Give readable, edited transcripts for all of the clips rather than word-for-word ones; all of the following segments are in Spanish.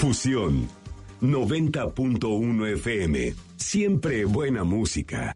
Fusión 90.1 FM. Siempre buena música.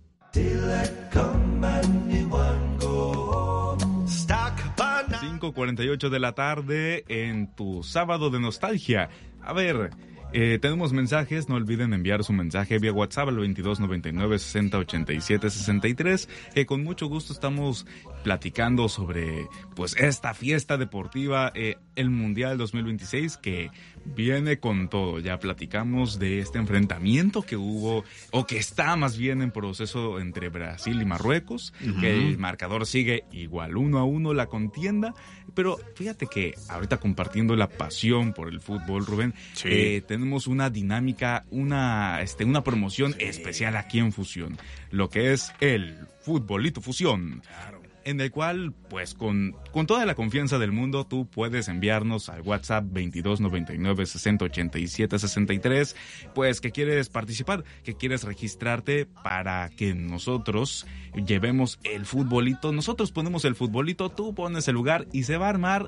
5:48 de la tarde en tu sábado de nostalgia. A ver, tenemos mensajes, no olviden enviar su mensaje vía WhatsApp al 2299 60 87 63, que con mucho gusto estamos platicando sobre pues esta fiesta deportiva, el Mundial 2026, que viene con todo. Ya platicamos de este enfrentamiento que hubo, o que está más bien en proceso, entre Brasil y Marruecos, que el marcador sigue igual, 1-1 la contienda, pero fíjate que ahorita, compartiendo la pasión por el fútbol, Rubén, tenemos una dinámica, una promoción especial aquí en Fusión, lo que es el Futbolito Fusión. Claro. En el cual, pues, con toda la confianza del mundo, tú puedes enviarnos al WhatsApp 2299 60 87 63, pues, que quieres participar, que quieres registrarte para que nosotros llevemos el futbolito. Nosotros ponemos el futbolito, tú pones el lugar y se va a armar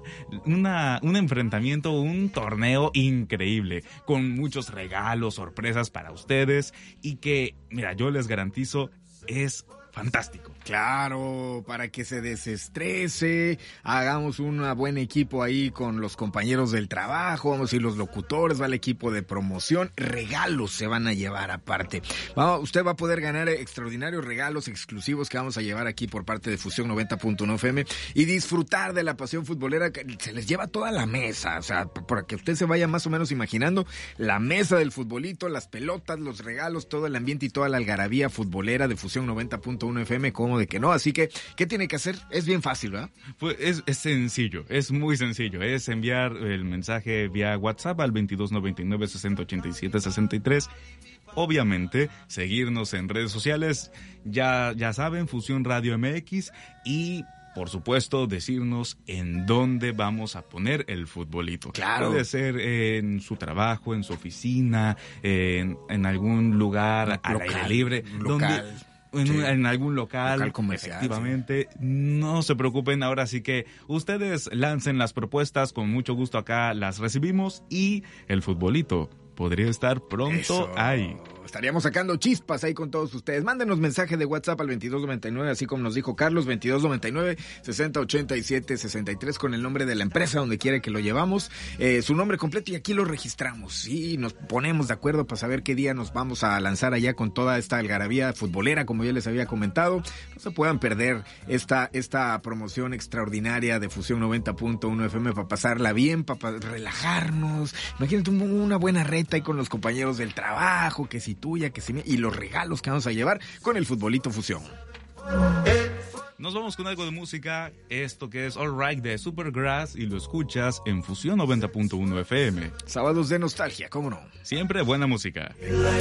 un enfrentamiento, un torneo increíble, con muchos regalos, sorpresas para ustedes, y que, mira, yo les garantizo, es fantástico. Claro, para que se desestrese, hagamos un buen equipo ahí con los compañeros del trabajo, vamos a ir los locutores, va el equipo de promoción, regalos se van a llevar aparte. Usted va a poder ganar extraordinarios regalos exclusivos que vamos a llevar aquí por parte de Fusión 90.1 FM y disfrutar de la pasión futbolera que se les lleva toda la mesa, o sea, para que usted se vaya más o menos imaginando la mesa del futbolito, las pelotas, los regalos, todo el ambiente y toda la algarabía futbolera de Fusión 90.1 FM, como de que no. Así que, ¿qué tiene que hacer? Es bien fácil, ¿verdad? Pues es sencillo, es muy sencillo. Es enviar el mensaje vía WhatsApp al 2299 60 87 63. Obviamente, seguirnos en redes sociales, ya saben, Fusión Radio MX, y por supuesto, decirnos en dónde vamos a poner el futbolito. Claro. Puede ser en su trabajo, en su oficina, en algún lugar al aire libre. Local. En algún local comercial. Efectivamente, no se preocupen, ahora sí que ustedes lancen las propuestas, con mucho gusto acá las recibimos, y el futbolito podría estar pronto ahí. Estaríamos sacando chispas ahí con todos ustedes. Mándenos mensaje de WhatsApp al 2299, así como nos dijo Carlos, 2299 60 87 63, con el nombre de la empresa donde quiere que lo llevamos, su nombre completo, y aquí lo registramos y nos ponemos de acuerdo para saber qué día nos vamos a lanzar allá con toda esta algarabía futbolera, como ya les había comentado. No se puedan perder esta promoción extraordinaria de Fusión 90.1 FM para pasarla bien, para relajarnos. Imagínate una buena reta ahí con los compañeros del trabajo, que si tuya, que si mía, y los regalos que vamos a llevar con el futbolito Fusión. Nos vamos con algo de música, esto que es All Right de Supergrass, y lo escuchas en Fusión 90.1 FM. Sábados de nostalgia, ¿cómo no? Siempre buena música.